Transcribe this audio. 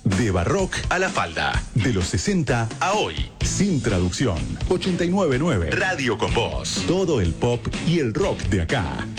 De Barrock a la falda. De los 60 a hoy. Sin traducción. 89.9. Radio con Voz. Todo el pop y el rock de acá.